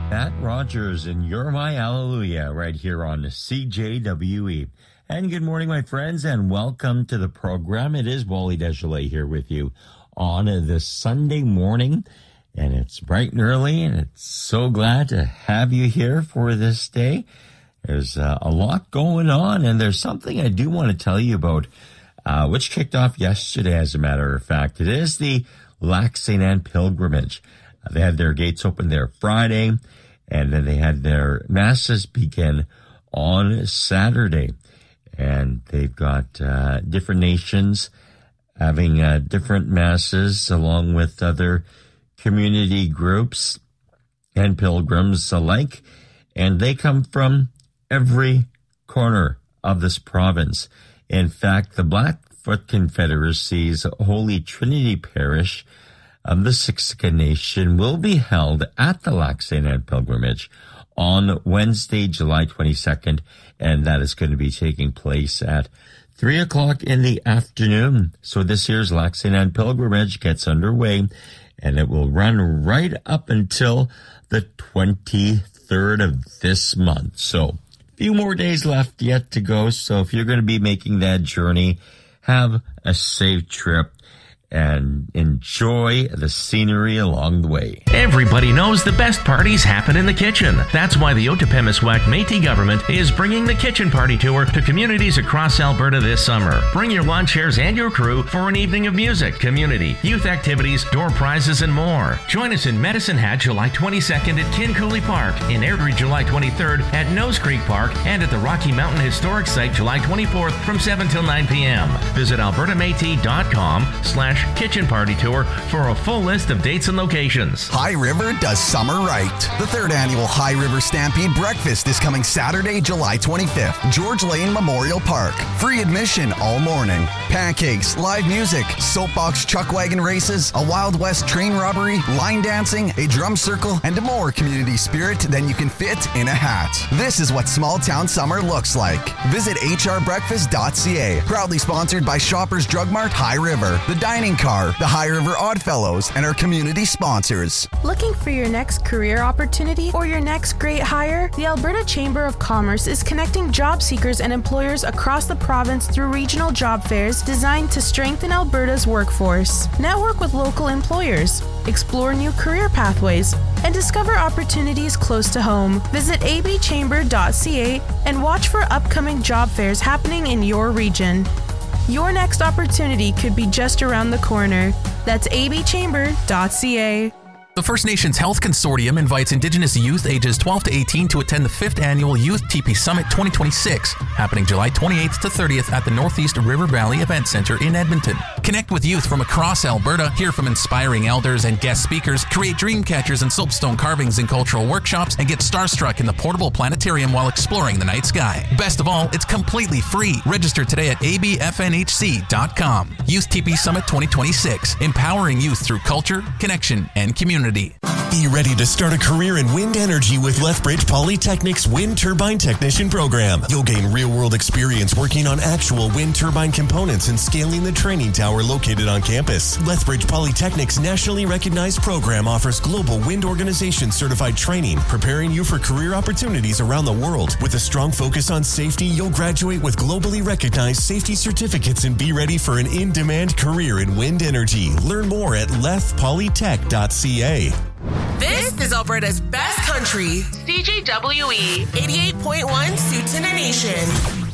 Matt Rogers and You're My Hallelujah right here on CJWE. And good morning, my friends, and welcome to the program. It is Wally Desjardins here with you on this Sunday morning, and it's bright and early, and it's so glad to have you here for this day. There's a lot going on, and there's something I do want to tell you about, which kicked off yesterday, as a matter of fact. It is the Lac St. Anne pilgrimage. They had their gates open there Friday, and then they had their masses begin on Saturday. And they've got different nations having different masses along with other community groups and pilgrims alike. And they come from every corner of this province. In fact, the Blackfoot Confederacy's Holy Trinity Parish of the Siksika Nation will be held at the Lac St. Anne pilgrimage on Wednesday, July 22nd, and that is going to be taking place at 3 o'clock in the afternoon. So this year's Lac St. Anne pilgrimage gets underway, and it will run right up until the 23rd of this month. So a few more days left yet to go. So if you're going to be making that journey, have a safe trip and enjoy the scenery along the way. Everybody knows the best parties happen in the kitchen. That's why the Otopemiswak Métis government is bringing the Kitchen Party Tour to communities across Alberta this summer. Bring your lawn chairs and your crew for an evening of music, community, youth activities, door prizes, and more. Join us in Medicine Hat July 22nd at Kincooley Park, in Airdrie July 23rd at Nose Creek Park, and at the Rocky Mountain Historic Site July 24th from 7 till 9 p.m. Visit albertamétis.com/Kitchen Party Tour for a full list of dates and locations. High River does summer right. The third annual High River Stampede Breakfast is coming Saturday, July 25th, George Lane Memorial Park. Free admission all morning. Pancakes, live music, soapbox chuck wagon races, a Wild West train robbery, line dancing, a drum circle, and more community spirit than you can fit in a hat. This is what small town summer looks like. Visit hrbreakfast.ca. Proudly sponsored by Shoppers Drug Mart, High River, The Dining Car, the High River Oddfellows, and our community sponsors. Looking for your next career opportunity or your next great hire? The Alberta Chamber of Commerce is connecting job seekers and employers across the province through regional job fairs designed to strengthen Alberta's workforce. Network with local employers, explore new career pathways, and discover opportunities close to home. Visit abchamber.ca and watch for upcoming job fairs happening in your region. Your next opportunity could be just around the corner. That's abchamber.ca. The First Nations Health Consortium invites Indigenous youth ages 12 to 18 to attend the 5th Annual Youth TP Summit 2026, happening July 28th to 30th at the Northeast River Valley Event Center in Edmonton. Connect with youth from across Alberta, hear from inspiring elders and guest speakers, create dream catchers and soapstone carvings in cultural workshops, and get starstruck in the portable planetarium while exploring the night sky. Best of all, it's completely free. Register today at abfnhc.com. Youth TP Summit 2026, empowering youth through culture, connection, and community. Be ready to start a career in wind energy with Lethbridge Polytechnic's Wind Turbine Technician program. You'll gain real-world experience working on actual wind turbine components and scaling the training tower located on campus. Lethbridge Polytechnic's nationally recognized program offers global wind organization certified training, preparing you for career opportunities around the world. With a strong focus on safety, you'll graduate with globally recognized safety certificates and be ready for an in-demand career in wind energy. Learn more at lethpolytech.ca. This is Alberta's best country, CJWE 88.1 Suits in a Nation.